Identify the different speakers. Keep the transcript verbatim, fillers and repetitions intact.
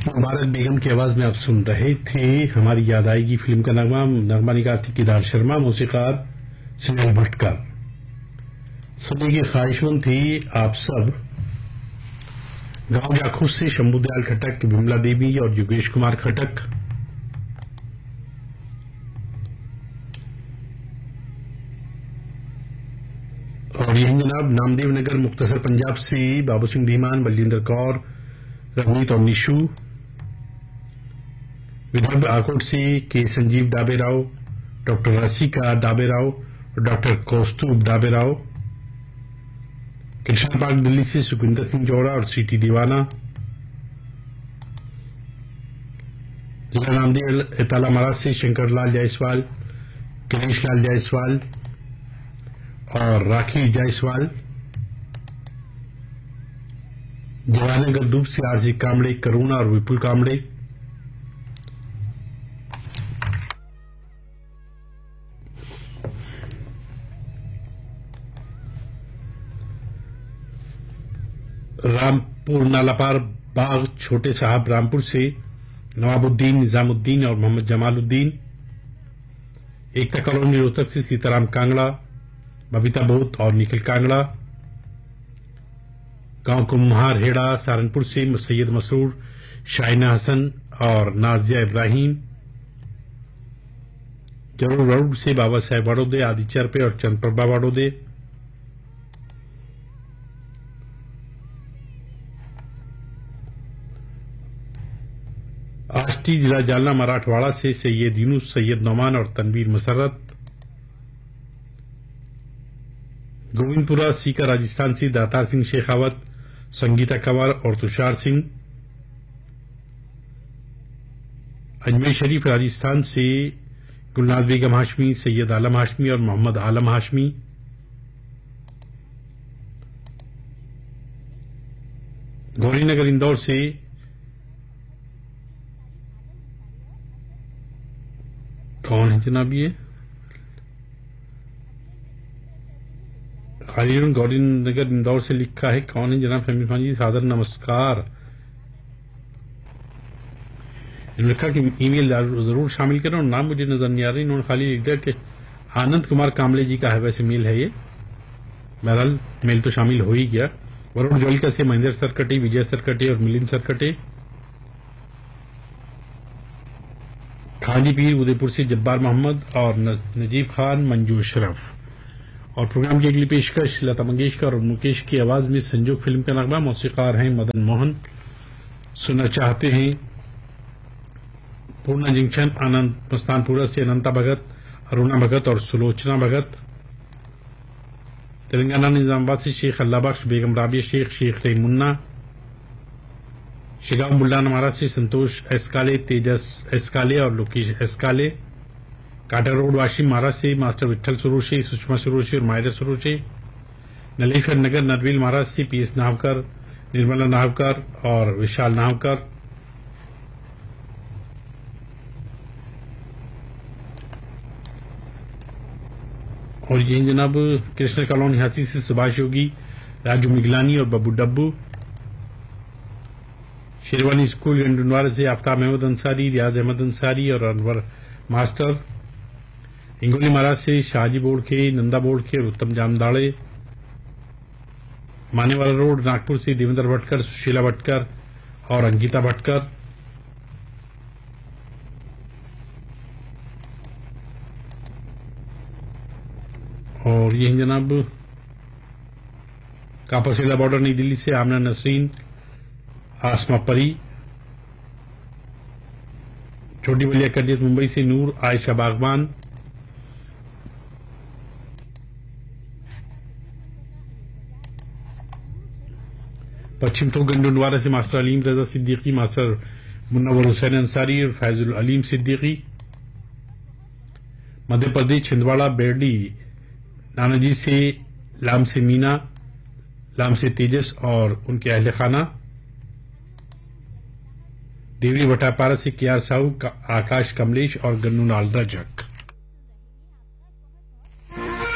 Speaker 1: मुबारक बेगम की आवाज में आप सुन रहे थे हमारी याद आएगी फिल्म का नगमा। नगमा निगार थी केदार शर्मा, मौसीकार सुनील भटकर। सुनने की ख्वाहिशमंद थी आप सब गांव जाखूस से शंभू दयाल खटक, विमला देवी और योगेश कुमार खटक। और यही जनाब नामदेव नगर मुख्तसर पंजाब से बाबू सिंह धीमान, बलजिंदर कौर, रवनीत और निशु। विदर्भ आकोट से के संजीव डाबेराव, डॉक्टर रसिका डाबेराव और डॉक्टर कौस्तुभ डाबेराव। कृष्ण पार्क दिल्ली से सुखविंदर सिंह चौड़ा और सीटी दीवाना। जिला नामदेव एताला महाराज से शंकर लाल जायसवाल, गणेश लाल जायसवाल और राखी जायसवाल। जवानगर दूप से आरजी कामड़े, करुणा और विपुल कामड़े। रामपुर नालापार बाग छोटे साहब रामपुर से नवाबुद्दीन, निजामुद्दीन और मोहम्मद जमालुद्दीन। एकता कॉलोनी रोहतक से सीताराम कांगड़ा, बबीता बोत और निखिल कांगड़ा। गांव कुम्हार हेड़ा सहारनपुर से सैयद मसरूर, शाइना हसन और नाजिया इब्राहिम। जरूर रोड से बाबा साहेब बाड़ोदे, आदि चरपे और चंद्रप्रभा बाड़ोदे। आष्टी जिला जालना मराठवाड़ा से सैयद यूनुस, सैयद नौमान और तनवीर मसरत। गोविंदपुरा सीकर राजस्थान से दातार सिंह शेखावत, संगीता कंवर और तुषार सिंह। अजमेर शरीफ राजस्थान से गुलनाज बेगम हाशमी, सैयद आलम हाशमी और मोहम्मद आलम हाशमी। गौरीनगर इंदौर से कौन है जनाब ये? खालिद गौरी नगर इंदौर से लिखा है। कौन है जनाब? फहमी खान जी सादर नमस्कार। इन्होंने लिखा कि ईमेल जरूर शामिल करें और नाम मुझे नजर नहीं आ रही। इन्होंने खाली लिख दिया कि आनंद कुमार कामले जी का है, वैसे मेल है ये। बहरहाल मेल तो शामिल हो ही गया। वरुण ज्वालिका से महेंद्र सरकटे, विजय सरकटे और मिलिंद सरकटे। खाजी पीर उदयपुर से जब्बार मोहम्मद और नजीब खान, मंजू अशरफ। और प्रोग्राम की अगली पेशकश लता मंगेशकर और मुकेश की आवाज में संजोग फिल्म का नगमा। मौसीकार हैं मदन मोहन। सुनना चाहते हैं पूर्णा जंक्शन आनंद मस्तानपुरा से अनंता भगत, अरुणा भगत और सुलोचना भगत। तेलंगाना निजामाबाद से शेख अल्लाह बख्श, बेगम राबिया शेख, शेख रही मुन्ना। शिगांव बुल्ढाना महाराज से संतोष एसकाले, तेजस एसकाले और लोकेश एसकाले। काटा रोड वाशिम महाराज से मास्टर विठल सुरोशे, सुषमा सुरोशे और मायरा सुरोशे। नलेश्वर नगर नरवील महाराज से पीएस नाहवकर, निर्मला नाहवकर और विशाल नाहवकर। और ये जनाब कृष्ण कॉलोनी हाथी से सुभाष योगी, राजू मिगलानी और बब्बू डब्बू। शेरवानी स्कूल गंडुनवारा से आफ्ताब अहमद अंसारी, रियाज अहमद अंसारी और अनवर मास्टर। हिंगोली महाराज से शाहजी बोड़खे, नंदा बोड़खे और उत्तम जामदाड़े। मानेवाला रोड नागपुर से देवेंद्र भटकर, सुशीला भटकर और अंकिता भटकर। और यही जनाब कापासेला बॉर्डर नई दिल्ली से आमना नसरीन, आसमा परी। छोटी बलिया कडियत मुंबई से नूर, आयशा बागवान। पश्चिम तो गंडुनवारा से मास्टर अलीम रजा सिद्दीकी, मास्टर मुन्नवर हुसैन अंसारी और फैजुल अलीम सिद्दीकी। मध्य प्रदेश छिंदवाड़ा बेरडी नानाजी से लाम से मीना, लाम से तेजस और उनके अहले खाना। देवरी भटापारा से केआर साहू, आकाश कमलेश और गन्नू लाल रजक।